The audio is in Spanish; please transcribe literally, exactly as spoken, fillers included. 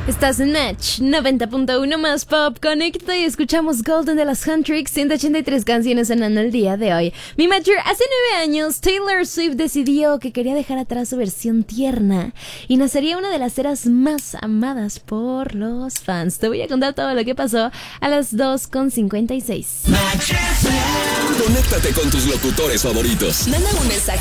Estás en Match noventa punto uno más Pop Conecta y escuchamos Golden de las Huntrix, ciento ochenta y tres canciones sonando el día de hoy. Mi Matcher, hace nueve años Taylor Swift decidió que quería dejar atrás su versión tierna y nacería una de las eras más amadas por los fans. Te voy a contar todo lo que pasó a las dos con cincuenta y seis. Conéctate con tus locutores favoritos. Manda un mensaje